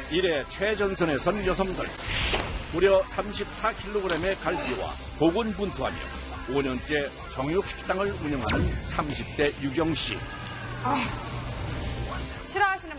이래 최전선에 선 여성들. 무려 34kg의 갈비와 고군분투하며 5년째 정육식당을 운영하는 30대 유경 씨. 싫어하시는